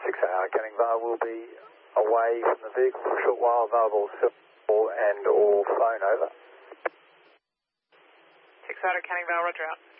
6 Canning Vale will be away from the vehicle for a short while. Available cell and or phone, over. 6 Canning Vale, roger out.